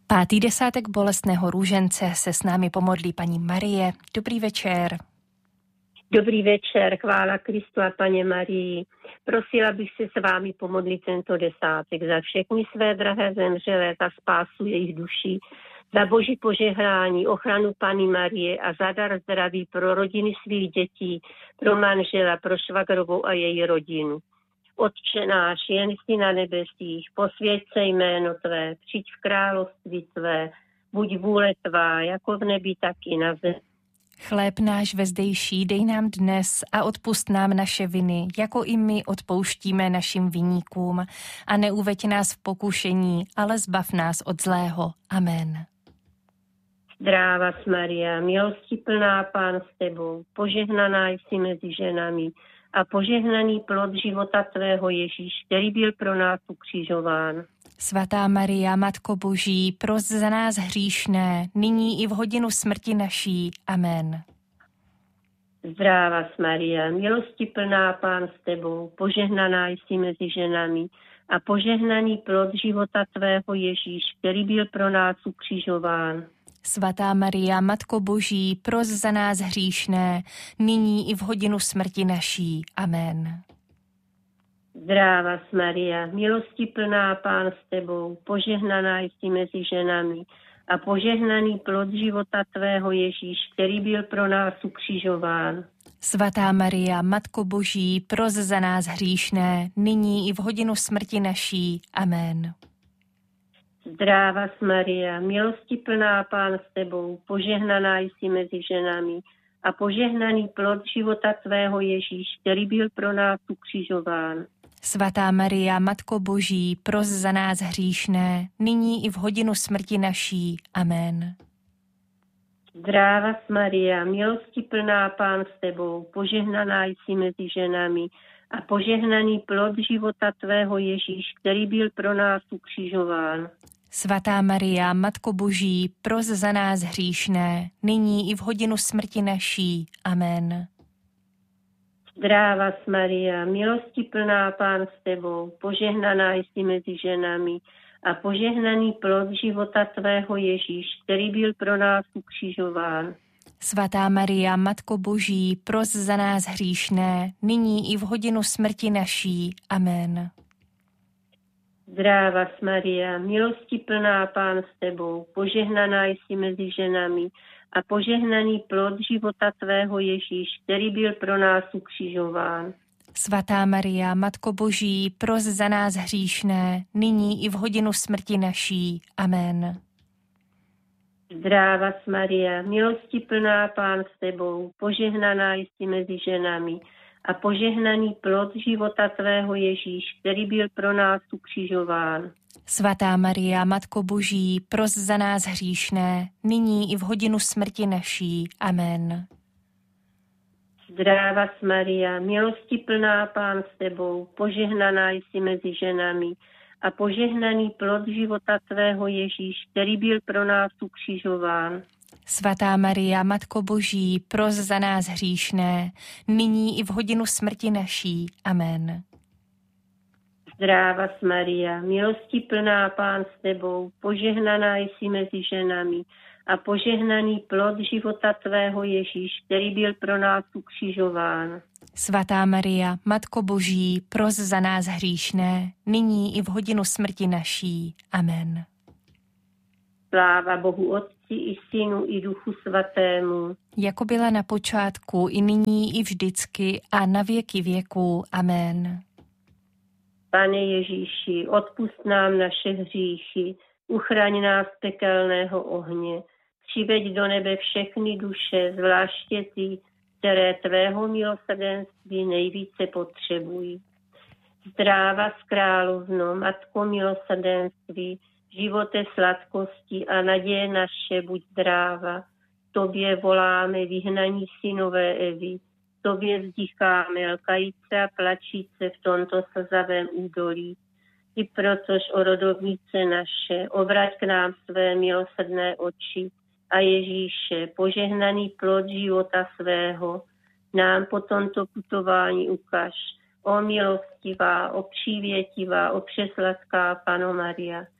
Pátý desátek bolestného růžence se s námi pomodlí paní Marie. Dobrý večer. Dobrý večer, chvála Kristu a Paně Marii. Prosila bych se s vámi pomodlit tento desátek za všechny své drahé zemřelé, za spásu jejich duší, za Boží požehnání, ochranu Panny Marie a za dar zdraví pro rodiny svých dětí, pro manžela, pro švagrovou a její rodinu. Otče náš, jen jsi na nebesích, posvěť se jméno tvé, přijď v království tvé, buď vůle tvá, jako v nebi, tak i na zemi. Chléb náš vezdejší dej nám dnes a odpusť nám naše viny, jako i my odpouštíme našim viníkům. A neuveď nás v pokušení, ale zbav nás od zlého. Amen. Zdráva Maria, milosti plná, Pán s tebou, požehnaná jsi mezi ženami a požehnaný plod života tvého Ježíš, který byl pro nás ukřižován. Svatá Maria, Matko Boží, pros za nás hříšné, nyní i v hodinu smrti naší. Amen. Zdráva Maria, milosti plná, Pán s tebou, požehnaná jsi mezi ženami a požehnaný plod života tvého Ježíš, který byl pro nás ukřižován. Svatá Maria, Matko Boží, pros za nás hříšné, nyní i v hodinu smrti naší. Amen. Zdráva Maria, milosti plná, Pán s tebou, požehnaná jsi mezi ženami a požehnaný plod života tvého Ježíš, který byl pro nás ukřižován. Svatá Maria, Matko Boží, pros za nás hříšné, nyní i v hodinu smrti naší. Amen. Zdráva Maria, milosti plná, Pán s tebou, požehnaná jsi mezi ženami a požehnaný plod života tvého Ježíš, který byl pro nás ukřižován. Svatá Maria, Matko Boží, pros za nás hříšné, nyní i v hodinu smrti naší. Amen. Zdráva Maria, milosti plná, Pán s tebou, požehnaná jsi mezi ženami a požehnaný plod života tvého Ježíš, který byl pro nás ukřižován. Svatá Maria, Matko Boží, pros za nás hříšné, nyní i v hodinu smrti naší. Amen. Zdráva Maria, milosti plná, Pán s tebou, požehnaná jsi mezi ženami a požehnaný plod života tvého Ježíš, který byl pro nás ukřižován. Svatá Maria, Matko Boží, pros za nás hříšné, nyní i v hodinu smrti naší. Amen. Zdráva Maria, milosti plná, Pán s tebou, požehnaná jsi mezi ženami a požehnaný plod života tvého Ježíš, který byl pro nás ukřižován. Svatá Maria, Matko Boží, pros za nás hříšné, nyní i v hodinu smrti naší. Amen. Zdráva Maria, milosti plná, Pán s tebou, požehnaná jsi mezi ženami a požehnaný plod života tvého Ježíš, který byl pro nás ukřižován. Svatá Maria, Matko Boží, pros za nás hříšné, nyní i v hodinu smrti naší. Amen. Zdráva Maria, milosti plná, Pán s tebou, požehnaná jsi mezi ženami a požehnaný plod života tvého Ježíš, který byl pro nás ukřižován. Svatá Maria, Matko Boží, pros za nás hříšné, nyní i v hodinu smrti naší. Amen. Zdráva Maria, milosti plná, Pán s tebou, požehnaná jsi mezi ženami a požehnaný plod života tvého Ježíš, který byl pro nás ukřižován. Svatá Maria, Matko Boží, pros za nás hříšné, nyní i v hodinu smrti naší. Amen. Sláva Bohu Otci i Synu i Duchu Svatému. Jako byla na počátku, i nyní, i vždycky, a na věky věků. Amen. Pane Ježíši, odpusť nám naše hříchy, uchraň nás z pekelného ohně, přiveď do nebe všechny duše, zvláště ty, které tvého milosrdenství nejvíce potřebují. Zdráva z královno, Matko milosrdenství, živote sladkosti a naděje naše, buď zdráva. Tobě voláme, vyhnaní synové Evy, tobě vzdycháme, lkajíce a plačíce v tomto slzavém údolí. I protož, o rodovnice naše, obrať k nám své milosrdné oči a Ježíše, požehnaný plod života svého, nám po tomto putování ukaž. O milostivá, o přívětivá, o přesladká Panno Maria,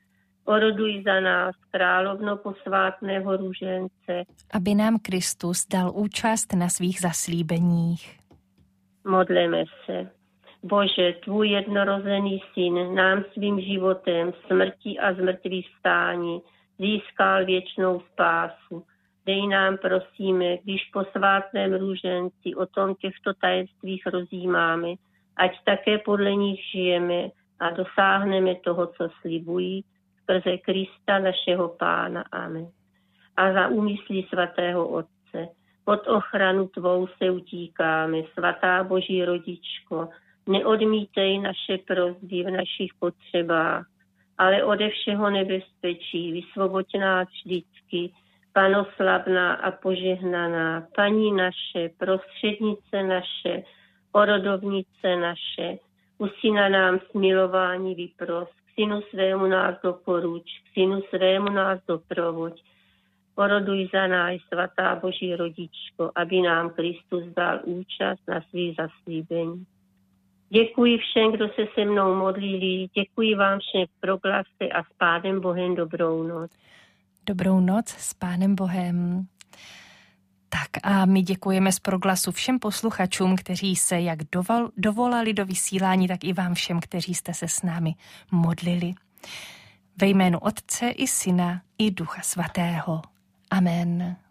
Oroduj za nás, královno posvátného růžence. Aby nám Kristus dal účast na svých zaslíbeních. Modleme se. Bože, tvůj jednorozený syn nám svým životem, smrtí a zmrtvých vstání získal věčnou spásu. Dej nám, prosíme, když po svátném růženci o tom těchto tajemstvích rozjímáme, ať také podle nich žijeme a dosáhneme toho, co slibují, skrze Krista našeho Pána. Amen. A za úmyslí svatého Otce, pod ochranu tvou se utíkáme, svatá Boží rodičko, neodmítej naše prosby v našich potřebách, ale ode všeho nebezpečí vysvoboď nás vždycky, panoslavná a požehnaná, paní naše, prostřednice naše, orodovnice naše, u syna nám smilování vypros, k synu svému nás doporuč, k synu svému nás doprovoď. Oroduj za nás, svatá Boží rodičko, aby nám Kristus dal účast na svých zaslíbení. Děkuji všem, kdo se se mnou modlili, děkuji vám všem pro glase a s Pánem Bohem dobrou noc. Dobrou noc s Pánem Bohem. Tak a my děkujeme z Proglasu všem posluchačům, kteří se jak dovolali do vysílání, tak i vám všem, kteří jste se s námi modlili. Ve jménu Otce i Syna i Ducha Svatého. Amen.